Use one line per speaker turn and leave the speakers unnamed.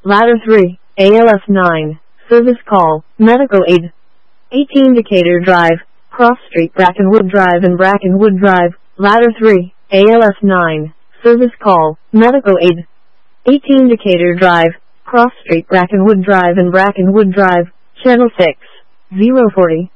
Ladder 3, ALS 9, Service Call, Medical Aid. 18 Decatur Drive, Cross Street, Brackenwood Drive and Brackenwood Drive, Ladder 3, ALS 9, Service Call, Medical Aid. 18 Decatur Drive, Cross Street, Brackenwood Drive and Brackenwood Drive, Channel 6, 040.